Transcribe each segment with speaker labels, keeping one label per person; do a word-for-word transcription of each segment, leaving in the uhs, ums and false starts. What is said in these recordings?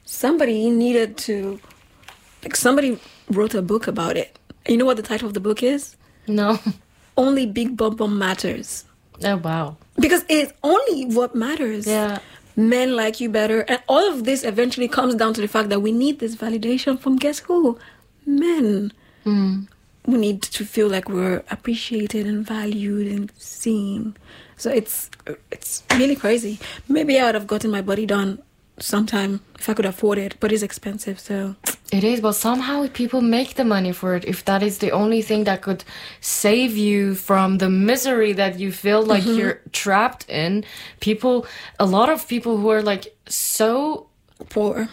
Speaker 1: somebody needed to, like, somebody wrote a book about it. You know what the title of the book is?
Speaker 2: No.
Speaker 1: Only Big Bum Bum Matters.
Speaker 2: Oh, wow.
Speaker 1: Because it's only what matters.
Speaker 2: Yeah.
Speaker 1: Men like you better. And all of this eventually comes down to the fact that we need this validation from, guess who? Men.
Speaker 2: Mm.
Speaker 1: We need to feel like we're appreciated and valued and seen. So it's it's really crazy. Maybe I would have gotten my body done sometime if I could afford it, but it's expensive, so...
Speaker 2: It is, but somehow people make the money for it. If that is the only thing that could save you from the misery that you feel like mm-hmm. you're trapped in, people, a lot of people who are like so
Speaker 1: poor,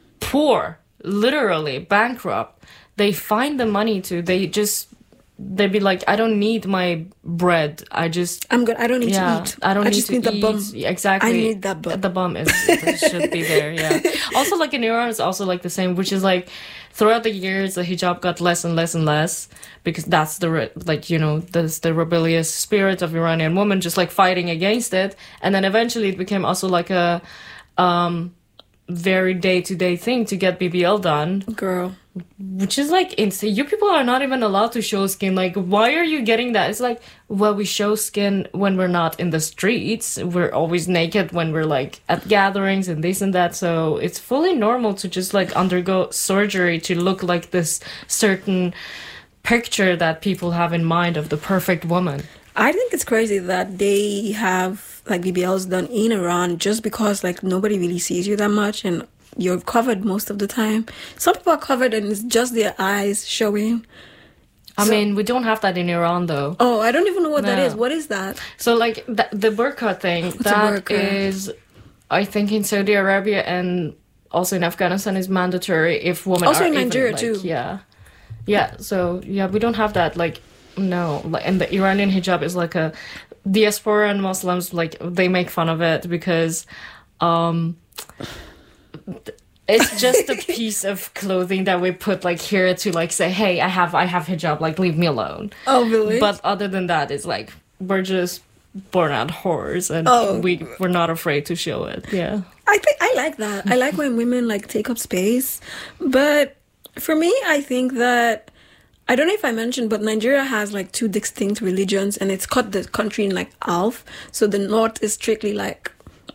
Speaker 2: poor, literally bankrupt, they find the money to, they just, they'd be like, I don't need my bread. I just...
Speaker 1: I'm good. I don't need
Speaker 2: yeah,
Speaker 1: to eat.
Speaker 2: I don't
Speaker 1: I
Speaker 2: need
Speaker 1: just
Speaker 2: to
Speaker 1: need
Speaker 2: eat.
Speaker 1: the bum.
Speaker 2: Exactly.
Speaker 1: I need that bum.
Speaker 2: The bum is, it should be there, yeah. Also, like in Iran, it's also like the same, which is like, throughout the years, the hijab got less and less and less, because that's the, re- like, you know, that's the rebellious spirit of Iranian women just like fighting against it. And then eventually it became also like a um, very day-to-day thing to get B B L done.
Speaker 1: Girl.
Speaker 2: Which is like insane. You people are not even allowed to show skin. Like, why are you getting that? It's like, well, we show skin when we're not in the streets. We're always naked when we're like at gatherings and this and that. So it's fully normal to just like undergo surgery to look like this certain picture that people have in mind of the perfect woman.
Speaker 1: I think it's crazy that they have like B B Ls done in Iran just because like nobody really sees you that much and you're covered most of the time. Some people are covered and it's just their eyes showing.
Speaker 2: I
Speaker 1: so,
Speaker 2: mean, we don't have that in Iran, though.
Speaker 1: Oh, I don't even know what
Speaker 2: no.
Speaker 1: that is. What is that?
Speaker 2: So, like, th- the burqa thing,
Speaker 1: What's
Speaker 2: that
Speaker 1: burqa?
Speaker 2: is, I think in Saudi Arabia and also in Afghanistan is mandatory if women
Speaker 1: also
Speaker 2: are
Speaker 1: in Nigeria,
Speaker 2: even, like,
Speaker 1: too.
Speaker 2: Yeah. Yeah, so, yeah, we don't have that, like, no. Like, and the Iranian hijab is like a... Diaspora and Muslims, like, they make fun of it because... um. It's just a piece of clothing that we put like here to like say, hey, I have I have hijab, like leave me alone.
Speaker 1: Oh, really?
Speaker 2: But other than that, it's like we're just born out whores and
Speaker 1: oh.
Speaker 2: we we're not afraid to show it. Yeah.
Speaker 1: I think I like that. I like when women like take up space. But for me, I think that I don't know if I mentioned, but Nigeria has like two distinct religions and it's cut the country in like half. So the north is strictly like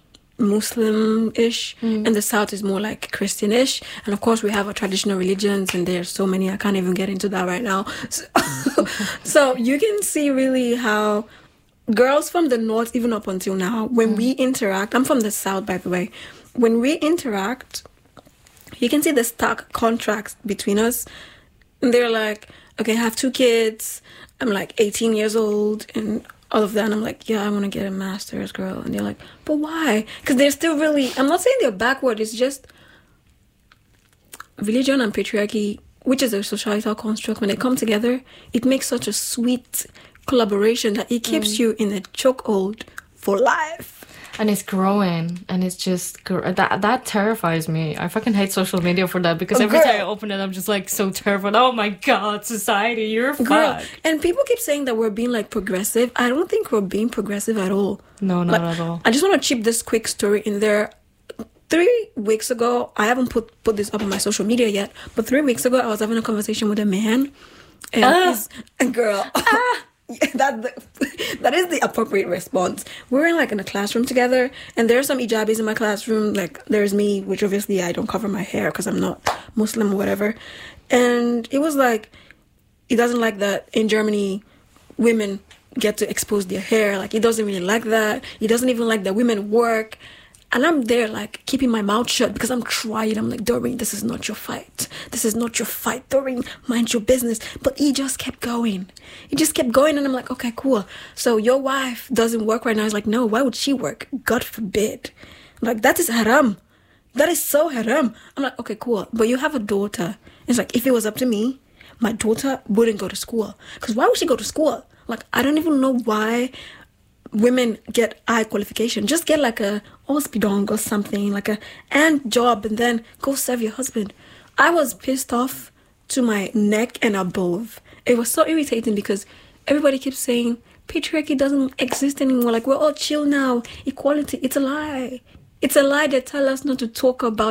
Speaker 1: Muslim-ish mm. and the south is more like Christian-ish, and of course we have our traditional religions and there's so many, I can't even get into that right now. So, so you can see really how girls from the north, even up until now, when mm. we interact, I'm from the south by the way, when we interact you can see the stark contrast between us. And they're like, okay, I have two kids, I'm like eighteen years old and all of that, and I'm like, yeah, I want to get a master's, girl. And they're like, but why? Because they're still really, I'm not saying they're backward, it's just religion and patriarchy, which is a societal construct, when they come together, it makes such a sweet collaboration that it keeps mm. you in a chokehold for life.
Speaker 2: And it's growing, and it's just that that terrifies me. I fucking hate social media for that, because every
Speaker 1: Girl.
Speaker 2: time I open it, I'm just like so terrified. Oh my god, society, you're
Speaker 1: Girl.
Speaker 2: fucked.
Speaker 1: And people keep saying that we're being like progressive. I don't think we're being progressive at all.
Speaker 2: No, not
Speaker 1: like,
Speaker 2: at all.
Speaker 1: I just want to chip this quick story in there. Three weeks ago, I haven't put put this up on my social media yet, but three weeks ago, I was having a conversation with a man, and
Speaker 2: Ah.
Speaker 1: he's a girl. Ah. that that is the appropriate response. We're in like in a classroom together, and there are some hijabis in my classroom. Like there's me, which obviously I don't cover my hair because I'm not Muslim or whatever. And it was like, he doesn't like that in Germany women get to expose their hair. Like he doesn't really like that. He doesn't even like that women work. And I'm there like keeping my mouth shut because I'm trying. I'm like, Doreen, this is not your fight. This is not your fight, Doreen. Mind your business. But he just kept going. He just kept going. And I'm like, okay, cool. So your wife doesn't work right now. He's like, no, why would she work? God forbid. I'm like, that is haram. That is so haram. I'm like, okay, cool. But you have a daughter. It's like, if it was up to me, my daughter wouldn't go to school. Because why would she go to school? Like, I don't even know why women get high qualification. Just get like a hospital or something, like a and job, and then go serve your husband. I was pissed off to my neck and above. It was so irritating because everybody keeps saying patriarchy doesn't exist anymore. Like, we're all chill now. Equality, it's a lie. It's a lie. They tell us not to talk about